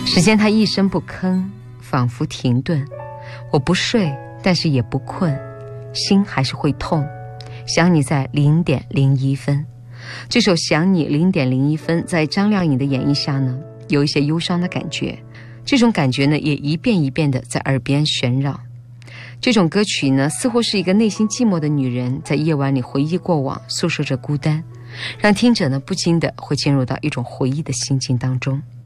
时间它一声不吭，仿佛停顿。我不睡，但是也不困，心还是会痛。想你在0点01分。这首想你0点01分在张靓颖的演绎下呢，有一些忧伤的感觉。这种感觉呢，也一遍一遍地在耳边旋绕。这种歌曲呢，似乎是一个内心寂寞的女人在夜晚里回忆过往，诉说着孤单，让听者呢不禁地会进入到一种回忆的心境当中。